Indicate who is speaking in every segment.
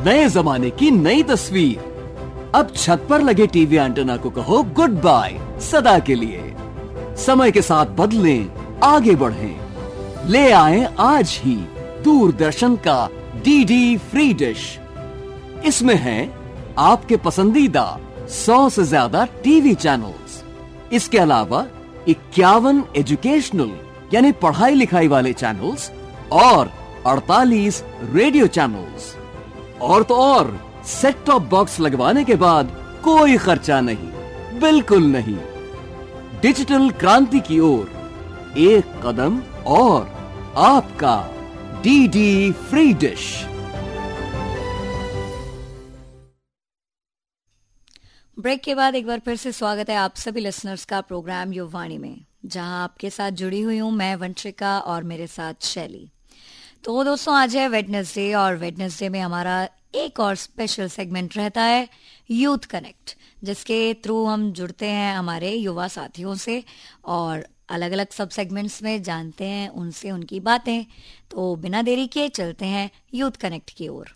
Speaker 1: नए जमाने की नई तस्वीर। अब छत पर लगे टीवी एंटेना को कहो गुड बाय सदा के लिए। समय के साथ बदलें, आगे बढ़ें। ले आएं आज ही दूरदर्शन का डीडी फ्री डिश। इसमें है आपके पसंदीदा 100 से ज्यादा टीवी चैनल्स। इसके अलावा 51 एजुकेशनल यानी पढ़ाई लिखाई वाले चैनल्स और 48 रेडियो चैनल्स। और तो और सेट टॉप बॉक्स लगवाने के बाद कोई खर्चा नहीं, बिल्कुल नहीं। डिजिटल क्रांति की ओर एक कदम और आपका डीडी फ्री डिश।
Speaker 2: ब्रेक के बाद एक बार फिर से स्वागत है आप सभी लिसनर्स का प्रोग्राम युवावाणी में, जहां आपके साथ जुड़ी हुई हूं मैं वंशिका और मेरे साथ शैली। तो दोस्तों आज है वेडनेसडे और वेडनेसडे में हमारा एक और स्पेशल सेगमेंट रहता है यूथ कनेक्ट, जिसके थ्रू हम जुड़ते हैं हमारे युवा साथियों से और अलग अलग सब सेगमेंट्स में जानते हैं उनसे उनकी बातें। तो बिना देरी के चलते हैं यूथ कनेक्ट की ओर।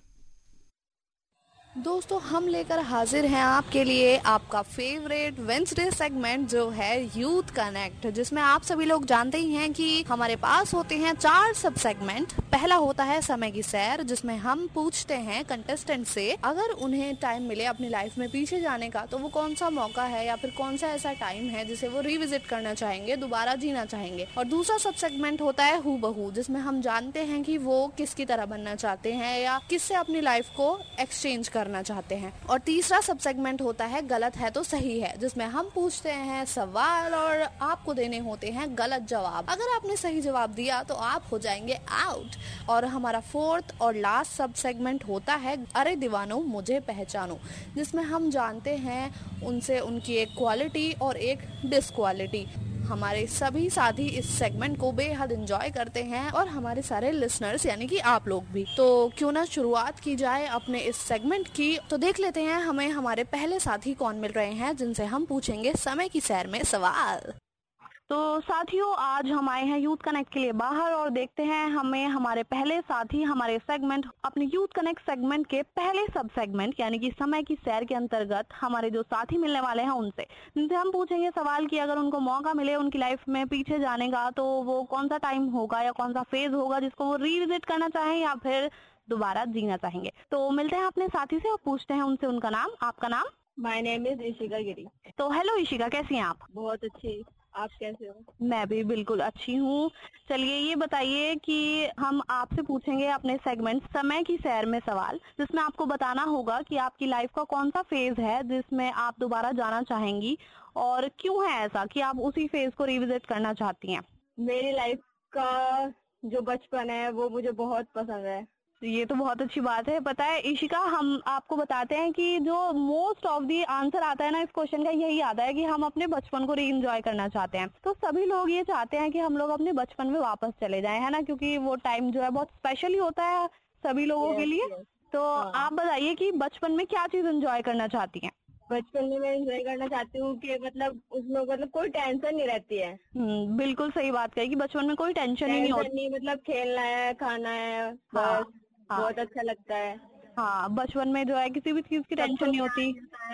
Speaker 3: दोस्तों हम लेकर हाजिर हैं आपके लिए आपका फेवरेट वेंसडे सेगमेंट जो है यूथ कनेक्ट, जिसमें आप सभी लोग जानते ही हैं कि हमारे पास होते हैं 4 सब सेगमेंट। पहला होता है समय की सैर, जिसमें हम पूछते हैं कंटेस्टेंट से अगर उन्हें टाइम मिले अपनी लाइफ में पीछे जाने का तो वो कौन सा मौका है या फिर कौन सा ऐसा टाइम है जिसे वो रिविजिट करना चाहेंगे, दोबारा जीना चाहेंगे। और दूसरा सब सेगमेंट होता है हू बहू, जिसमें हम जानते हैं कि वो किसकी तरह बनना चाहते हैं या किससे अपनी लाइफ को एक्सचेंज करना चाहते हैं। और तीसरा सब सेगमेंट होता है गलत है तो सही है, जिसमें हम पूछते हैं सवाल और आपको देने होते हैं गलत जवाब। अगर आपने सही जवाब दिया तो आप हो जाएंगे आउट। और हमारा फोर्थ और लास्ट सब सेगमेंट होता है अरे दीवानो मुझे पहचानो, जिसमें हम जानते हैं उनसे उनकी एक क्वालिटी और एक डिसक्वालिटी। हमारे सभी साथी इस सेगमेंट को बेहद एंजॉय करते हैं और हमारे सारे लिसनर्स यानी कि आप लोग भी। तो क्यों ना शुरुआत की जाए अपने इस सेगमेंट की। तो देख लेते हैं हमें हमारे पहले साथी कौन मिल रहे हैं जिनसे हम पूछेंगे समय की सैर में सवाल।
Speaker 4: तो साथियों आज हम आए हैं यूथ कनेक्ट के लिए बाहर और देखते हैं हमें हमारे पहले साथी हमारे सेगमेंट अपने यूथ कनेक्ट सेगमेंट के पहले सब सेगमेंट यानी कि समय की सैर के अंतर्गत हमारे जो साथी मिलने वाले हैं जिनसे हम पूछेंगे सवाल कि अगर उनको मौका मिले उनकी लाइफ में पीछे जाने का तो वो कौन सा टाइम होगा या कौन सा फेज होगा जिसको वो रिविजिट करना चाहें या फिर दोबारा जीना चाहेंगे। तो मिलते हैं अपने साथी से और पूछते हैं उनसे उनका नाम। आपका नाम?
Speaker 5: माय नेम इज ईशिका गिरी।
Speaker 4: तो हेलो ईशिका, कैसी हैं आप?
Speaker 5: बहुत अच्छी, आप कैसे हो?
Speaker 4: मैं भी बिल्कुल अच्छी हूँ। चलिए ये बताइए कि हम आपसे पूछेंगे अपने सेगमेंट समय की सैर में सवाल, जिसमें आपको बताना होगा कि आपकी लाइफ का कौन सा फेज है जिसमें आप दोबारा जाना चाहेंगी और क्यों है ऐसा कि आप उसी फेज को रिविजिट करना चाहती हैं।
Speaker 5: मेरी लाइफ का जो बचपन है वो मुझे बहुत पसंद है।
Speaker 4: ये तो बहुत अच्छी बात है। पता है ईशिका, हम आपको बताते हैं कि जो मोस्ट ऑफ दी आंसर आता है ना इस क्वेश्चन का, यही आता है कि हम अपने बचपन को री एंजॉय करना चाहते हैं। तो सभी लोग ये चाहते हैं कि हम लोग अपने बचपन में वापस चले जाएं, है ना, क्योंकि वो टाइम जो है बहुत स्पेशल ही होता है सभी लोगों के लिए। तो आप बताइए कि बचपन में क्या चीज एंजॉय करना चाहती हैं?
Speaker 5: बचपन में मैं एंजॉय करना चाहती हूँ कि मतलब उसमें कोई टेंशन नहीं रहती है।
Speaker 4: बिल्कुल सही बात कही कि बचपन में कोई टेंशन ही नहीं होती।
Speaker 5: मतलब खेलना है, खाना है, बस बहुत अच्छा लगता है।
Speaker 4: हाँ, बचपन में जो है किसी भी चीज की टेंशन नहीं होती।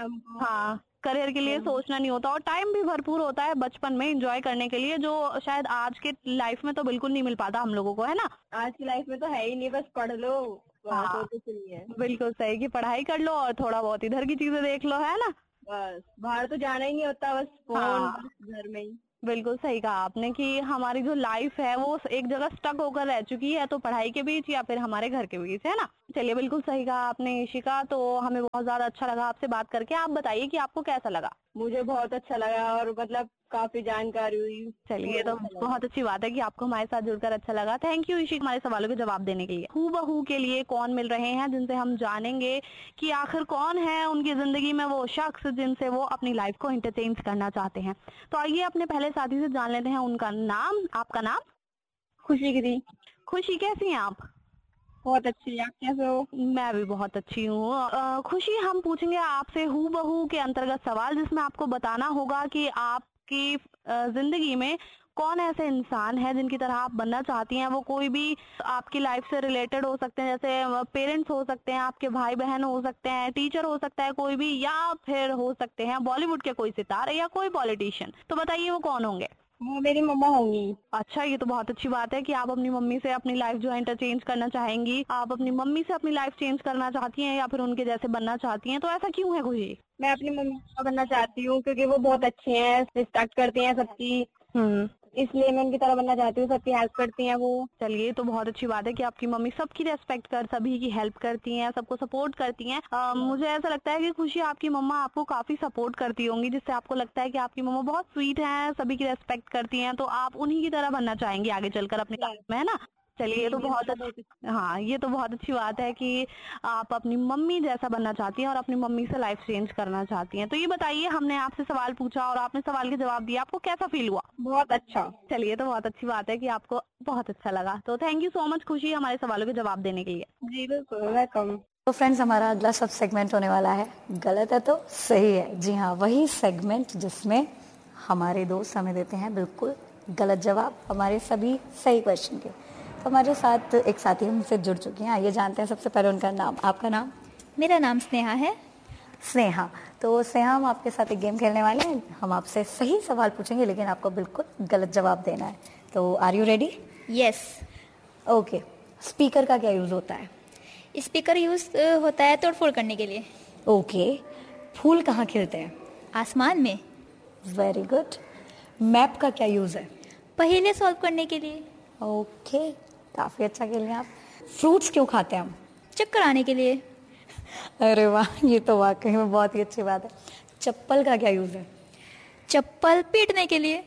Speaker 4: हाँ, करियर के लिए सोचना नहीं होता और टाइम भी भरपूर होता है बचपन में एंजॉय करने के लिए, जो शायद आज के लाइफ में तो बिल्कुल नहीं मिल पाता हम लोगों को, है ना।
Speaker 5: आज की लाइफ में तो है ही नहीं, बस पढ़ लो।
Speaker 4: हाँ,
Speaker 5: तो कुछ नहीं है।
Speaker 4: बिल्कुल सही कि पढ़ाई कर लो और थोड़ा बहुत इधर की चीजें देख लो, है ना।
Speaker 5: बस बाहर तो जाना ही नहीं होता, बस फोन, घर में ही।
Speaker 4: बिल्कुल सही कहा आपने कि हमारी जो लाइफ है वो एक जगह स्टक होकर रह चुकी है, तो पढ़ाई के बीच या फिर हमारे घर के बीच, है ना। चलिए बिल्कुल सही कहा आपने ईशिका, तो हमें बहुत ज्यादा अच्छा लगा आपसे बात करके। आप बताइए कि आपको कैसा लगा?
Speaker 5: मुझे बहुत अच्छा लगा और मतलब काफी जानकारी हुई।
Speaker 4: चलिए तो बहुत अच्छी बात है कि आपको हमारे साथ जुड़कर अच्छा लगा। थैंक यू ईशिका हमारे सवालों के जवाब देने के लिए। हूबहू के लिए कौन मिल रहे हैं जिनसे हम जानेंगे कि आखिर कौन है उनकी जिंदगी में वो शख्स जिनसे वो अपनी लाइफ को इंटरचेंज करना चाहते हैं। तो आइए अपने पहले साथी से जान लेते हैं उनका नाम। आपका नाम?
Speaker 5: खुशी गिरी।
Speaker 4: खुशी, कैसी हैं आप?
Speaker 5: बहुत अच्छी, आप कैसे हो?
Speaker 4: मैं भी बहुत अच्छी हूँ। खुशी, हम पूछेंगे आपसे हूबहू के अंतर्गत सवाल, जिसमें आपको बताना होगा कि आपकी जिंदगी में कौन ऐसे इंसान है जिनकी तरह आप बनना चाहती हैं? वो कोई भी आपकी लाइफ से रिलेटेड हो सकते हैं, जैसे पेरेंट्स हो सकते हैं, आपके भाई बहन हो सकते हैं, टीचर हो सकता है कोई भी, या फिर हो सकते हैं बॉलीवुड के कोई सितारे या कोई पॉलिटिशियन। तो बताइए वो कौन होंगे?
Speaker 5: वो मेरी मम्मा होंगी।
Speaker 4: अच्छा, ये तो बहुत अच्छी बात है कि आप अपनी मम्मी से अपनी लाइफ जो है इंटरचेंज करना चाहेंगी। आप अपनी मम्मी से अपनी लाइफ चेंज करना चाहती हैं या फिर उनके जैसे बनना चाहती हैं? तो ऐसा क्यों है खुशी?
Speaker 5: मैं अपनी मम्मी का बनना चाहती हूँ क्योंकि वो बहुत अच्छी हैं, रिस्पेक्ट करती हैं सबकी, इसलिए मैं उनकी तरह बनना चाहती हूँ। सबकी हेल्प करती हैं वो।
Speaker 4: चलिए, तो बहुत अच्छी बात है कि आपकी मम्मी सबकी रेस्पेक्ट कर, सभी की हेल्प करती हैं, सबको सपोर्ट करती हैं। मुझे ऐसा लगता है कि खुशी आपकी मम्मा आपको काफी सपोर्ट करती होंगी, जिससे आपको लगता है कि आपकी मम्मा बहुत स्वीट हैं, सभी की रेस्पेक्ट करती हैं, तो आप उन्हीं की तरह बनना चाहेंगे आगे चलकर अपनी लाइफ में, है ना? चलिए, ये तो बहुत हाँ, ये तो बहुत अच्छी बात है कि आप अपनी मम्मी जैसा बनना चाहती हैं और अपनी मम्मी से लाइफ चेंज करना चाहती हैं। तो ये बताइए, हमने आपसे सवाल पूछा और आपने सवाल के जवाब दिया, आपको कैसा फील हुआ?
Speaker 5: बहुत अच्छा।
Speaker 4: चलिए, तो बहुत अच्छी बात है कि आपको बहुत अच्छा लगा। तो थैंक यू सो मच खुशी हमारे सवालों के जवाब देने के लिए।
Speaker 5: जी बिल्कुल, वेलकम।
Speaker 2: तो फ्रेंड्स, हमारा अगला सब सेगमेंट होने वाला है गलत है तो सही है। जी हाँ, वही सेगमेंट जिसमें हमारे दोस्त हमें देते हैं बिल्कुल गलत जवाब हमारे सभी सही क्वेश्चन के। तो हमारे साथ एक साथी हमसे जुड़ चुकी हैं, आइए जानते हैं सबसे पहले उनका नाम। आपका नाम?
Speaker 6: मेरा नाम स्नेहा है।
Speaker 2: स्नेहा। तो स्नेहा, हम आपके साथ एक गेम खेलने वाले हैं। हम आपसे सही सवाल पूछेंगे लेकिन आपको बिल्कुल गलत जवाब देना है। तो are you ready?
Speaker 6: Yes.
Speaker 2: Okay. Speaker का क्या यूज होता है?
Speaker 6: स्पीकर यूज होता है तोड़फोड़ करने के लिए।
Speaker 2: ओके। फूल कहाँ खिलते हैं?
Speaker 6: आसमान में।
Speaker 2: Very good. मैप का क्या यूज है?
Speaker 6: पहेलियाँ सॉल्व करने के लिए।
Speaker 2: ओके, काफी अच्छा खेल रहे हैं आप। फ्रूट्स क्यों खाते हैं हम?
Speaker 6: चक्कर आने के लिए।
Speaker 2: अरे वाह, ये तो वाकई में बहुत ही अच्छी बात है। चप्पल का क्या यूज है?
Speaker 6: चप्पल पीटने के लिए।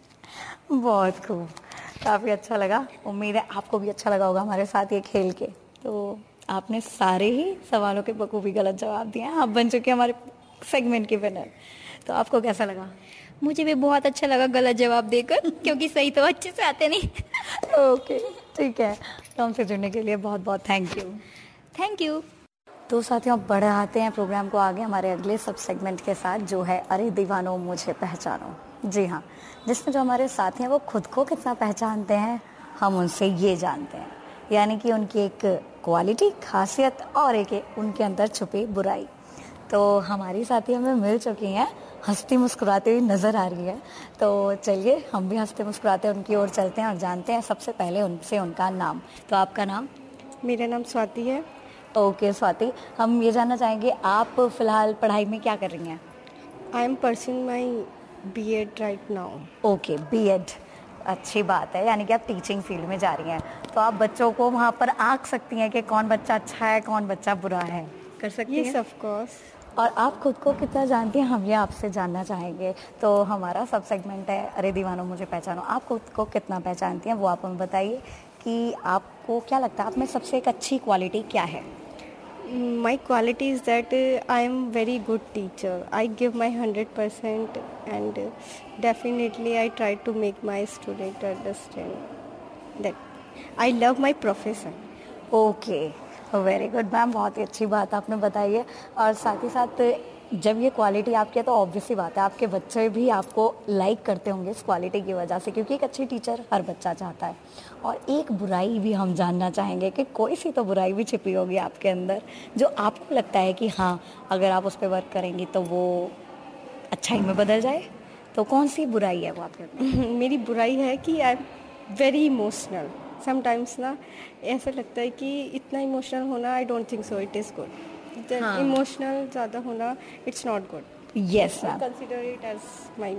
Speaker 2: बहुत खूब, काफी अच्छा लगा। उम्मीद है आपको भी अच्छा लगा होगा हमारे साथ ये खेल के। तो आपने सारे ही सवालों के बखूबी गलत जवाब दिए हैं। आप बन चुके हैं हमारे सेगमेंट के विनर। तो आपको कैसा लगा?
Speaker 6: मुझे भी बहुत अच्छा लगा गलत जवाब देकर, क्योंकि सही तो अच्छे से आते नहीं।
Speaker 2: ओके, ठीक है। तो हमसे जुड़ने के लिए बहुत बहुत थैंक यू।
Speaker 6: Thank you.
Speaker 2: तो साथियों, अब बढ़ाते हैं प्रोग्राम को आगे हमारे अगले सब सेगमेंट के साथ, जो है अरे दीवानो मुझे पहचानो। जी हाँ, जिसमें जो हमारे साथी हैं वो खुद को कितना पहचानते हैं, हम उनसे ये जानते हैं। यानी कि उनकी एक क्वालिटी, खासियत और एक उनके अंदर छुपी बुराई। तो हमारी साथी हमें मिल चुकी हैं, हंसती मुस्कुराती हुई नज़र आ रही है। तो चलिए, हम भी हंसते मुस्कुराते उनकी ओर चलते हैं और जानते हैं सबसे पहले उनसे उनका नाम। तो आपका नाम?
Speaker 5: मेरा नाम स्वाति है।
Speaker 2: ओके स्वाति, हम ये जानना चाहेंगे आप फिलहाल पढ़ाई में क्या कर रही हैं?
Speaker 5: I am pursuing my B.Ed right now.
Speaker 2: Okay, B.Ed, अच्छी बात है। यानी कि आप टीचिंग फील्ड में जा रही हैं। तो आप बच्चों को वहाँ पर आंक सकती हैं कि कौन बच्चा अच्छा है, कौन बच्चा बुरा है, कर सकती हैं?
Speaker 5: Yes, of course.
Speaker 2: और आप खुद को कितना जानती हैं, हम ये आपसे जानना चाहेंगे। तो हमारा सब सेगमेंट है अरे दीवानो मुझे पहचानो। आप खुद को कितना पहचानती हैं वो आप हमें बताइए कि आपको क्या लगता है आप में सबसे एक अच्छी क्वालिटी क्या है?
Speaker 5: My quality is that I am very good teacher. I give my 100% and definitely I try to make my student understand that I love my profession.
Speaker 2: Okay, very good ma'am, बहुत ही अच्छी बात आपने बताई है। और साथ ही साथ जब ये क्वालिटी आपकी है तो ऑब्वियसली बात है आपके बच्चे भी आपको लाइक करते होंगे इस क्वालिटी की वजह से, क्योंकि एक अच्छी टीचर हर बच्चा चाहता है। और एक बुराई भी हम जानना चाहेंगे कि कोई सी तो बुराई भी छिपी होगी आपके अंदर जो आपको लगता है कि हाँ, अगर आप उस पर वर्क करेंगी तो वो अच्छाई में बदल जाए। तो कौन सी बुराई है वो आपके अंदर?
Speaker 5: मेरी बुराई है कि I am very emotional. Sometimes ना ऐसा लगता है कि इतना इमोशनल होना, I don't think so it is good. Emotional ज़्यादा होना, it's not good.
Speaker 2: Yes ma'am,
Speaker 5: consider it as my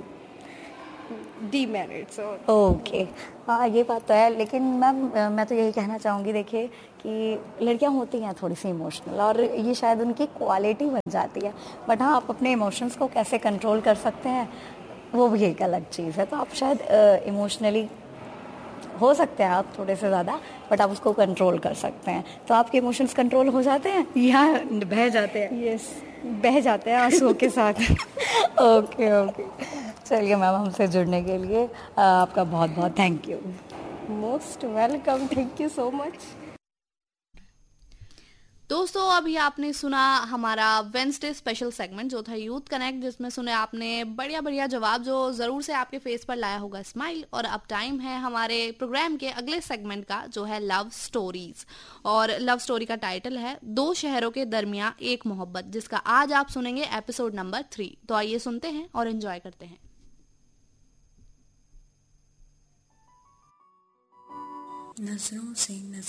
Speaker 5: demerit. So
Speaker 2: okay, हाँ ये बात तो है। लेकिन मैम मैं तो यही कहना चाहूँगी, देखिए कि लड़कियाँ होती हैं थोड़ी सी इमोशनल और ये शायद उनकी क्वालिटी बन जाती है। बट हाँ, आप अपने इमोशंस को कैसे कंट्रोल कर सकते हैं वो भी एक अलग चीज़ है। तो आप शायद इमोशनली हो सकते हैं आप थोड़े से ज़्यादा, बट आप उसको कंट्रोल कर सकते हैं। तो आपके इमोशंस कंट्रोल हो जाते हैं या बह जाते हैं?
Speaker 5: यस, बह जाते हैं आंसुओं के साथ।
Speaker 2: ओके ओके, चलिए मैम, हमसे जुड़ने के लिए आपका बहुत बहुत thank you.
Speaker 5: Most welcome, thank you so much.
Speaker 3: दोस्तों अभी आपने सुना हमारा वेंसडे स्पेशल सेगमेंट जो था यूथ कनेक्ट, जिसमें सुने आपने बढ़िया बढ़िया जवाब जो जरूर से आपके फेस पर लाया होगा स्माइल। और अब टाइम है हमारे प्रोग्राम के अगले सेगमेंट का जो है लव स्टोरीज। और लव स्टोरी का टाइटल है 2 शहरों के दरमियान एक मोहब्बत, जिसका आज आप सुनेंगे एपिसोड नंबर 3। तो आइए सुनते हैं और एंजॉय करते हैं।
Speaker 7: नजरों से